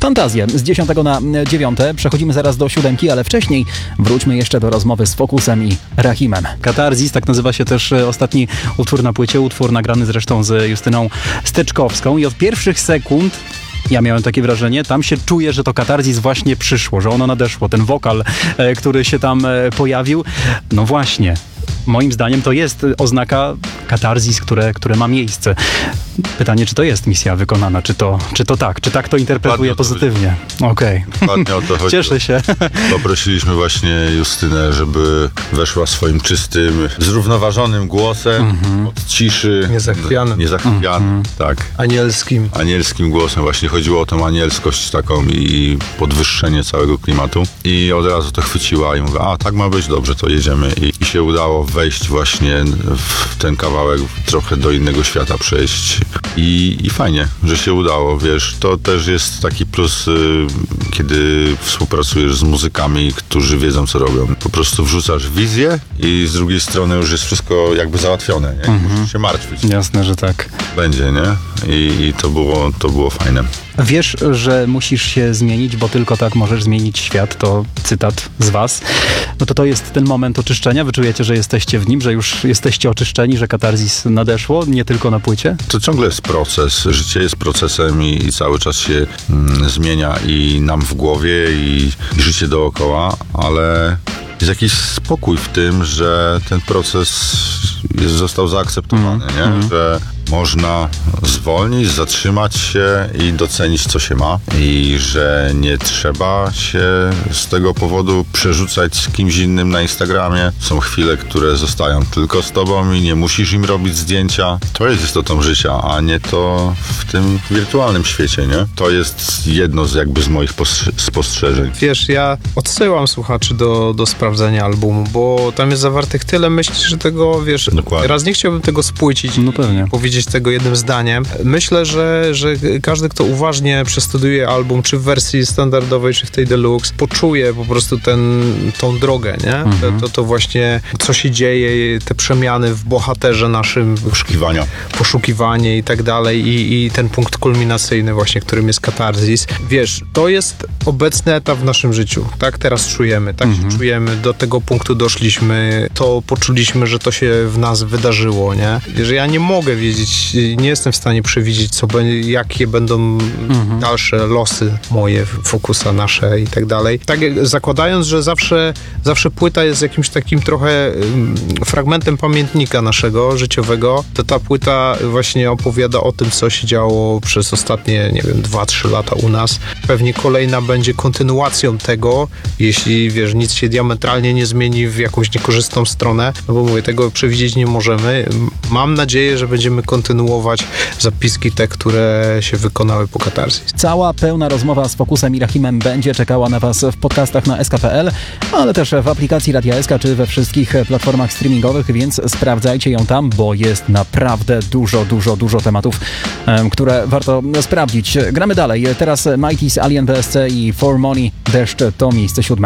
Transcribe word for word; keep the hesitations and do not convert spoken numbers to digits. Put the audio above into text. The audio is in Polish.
Fantazje z dziesiątego na dziewiąte. Przechodzimy zaraz do siódemki, ale wcześniej wróćmy jeszcze do rozmowy z Focusem i Rahimem. Katarzis, tak nazywa się też ostatni utwór na płycie, utwór nagrany zresztą z Justyną Steczkowską i od pierwszych sekund ja miałem takie wrażenie, tam się czuje, że to katarzis właśnie przyszło, że ono nadeszło, ten wokal, e, który się tam e, pojawił. No właśnie, moim zdaniem to jest oznaka katarzis, które, które ma miejsce. Pytanie, czy to jest misja wykonana, czy to, czy to tak, czy tak to interpretuje to pozytywnie. Okej. Dokładnie o to chodzi. Cieszę się. Poprosiliśmy właśnie Justynę, żeby weszła swoim czystym, zrównoważonym głosem, mm-hmm. od ciszy. Niezachwianym. Niezachwianym, mm-hmm. tak. Anielskim. Anielskim głosem. Właśnie chodziło o tą anielskość taką i podwyższenie całego klimatu. I od razu to chwyciła i mówię, a tak ma być, dobrze, to jedziemy. I, i się udało wejść właśnie w ten kawałek, trochę do innego świata przejść. I, I fajnie, że się udało, wiesz, to też jest taki plus, y, kiedy współpracujesz z muzykami, którzy wiedzą, co robią. Po prostu wrzucasz wizję i z drugiej strony już jest wszystko jakby załatwione, nie? Mm-hmm. Musisz się martwić. Jasne, że tak. Będzie, nie? I, i to było, to było fajne. Wiesz, że musisz się zmienić, bo tylko tak możesz zmienić świat, to cytat z was. No to to jest ten moment oczyszczenia, wy czujecie, że jesteście w nim, że już jesteście oczyszczeni, że katarzis nadeszło, nie tylko na płycie? To ciągle jest proces, życie jest procesem i, i cały czas się mm, zmienia i nam w głowie i, i życie dookoła, ale jest jakiś spokój w tym, że ten proces jest, został zaakceptowany, mm. nie? Mm. Że można zwolnić, zatrzymać się i docenić, co się ma i że nie trzeba się z tego powodu przerzucać z kimś innym na Instagramie. Są chwile, które zostają tylko z tobą i nie musisz im robić zdjęcia. To jest istotą życia, a nie to w tym wirtualnym świecie, nie? To jest jedno z jakby z moich postrze- spostrzeżeń. Wiesz, ja odsyłam słuchaczy do, do sprawdzenia albumu, bo tam jest zawartych tyle myśli, że tego, wiesz, Dokładnie. raz nie chciałbym tego spłycić no pewnie. i powiedzieć tego jednym zdaniem. Myślę, że, że każdy, kto uważnie przestudiuje album, czy w wersji standardowej, czy w tej deluxe, poczuje po prostu ten, tą drogę, nie? Mhm. To, to właśnie, co się dzieje, te przemiany w bohaterze naszym. Poszukiwania. Poszukiwanie i tak dalej i, i ten punkt kulminacyjny właśnie, którym jest katarzis. Wiesz, to jest obecny etap w naszym życiu. Tak teraz czujemy, tak mhm. się czujemy, do tego punktu doszliśmy, to poczuliśmy, że to się w nas wydarzyło, nie? Że ja nie mogę wiedzieć, nie jestem w stanie przewidzieć, co będzie, jakie będą mhm. dalsze losy moje, Focusa nasze i tak dalej. Tak zakładając, że zawsze, zawsze płyta jest jakimś takim trochę um, fragmentem pamiętnika naszego, życiowego, to ta płyta właśnie opowiada o tym, co się działo przez ostatnie, nie wiem, dwa trzy lata u nas. Pewnie kolejna będzie kontynuacją tego, jeśli, wiesz, nic się diametralnie nie zmieni w jakąś niekorzystną stronę, no bo mówię, tego przewidzieć nie możemy. Mam nadzieję, że będziemy kontynuować zapiski te, które się wykonały po katarzis. Cała pełna rozmowa z Focusem i Rahimem będzie czekała na was w podcastach na S K kropka P L, ale też w aplikacji Radia S K czy we wszystkich platformach streamingowych, więc sprawdzajcie ją tam, bo jest naprawdę dużo, dużo, dużo tematów, które warto sprawdzić. Gramy dalej. Teraz Mighty's Alien B S C i For Money Deszcz to miejsce siódme.